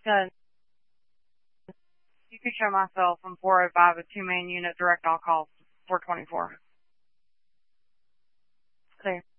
Good. You can show my cell from 405 a 2-main unit direct all calls 424. Clear.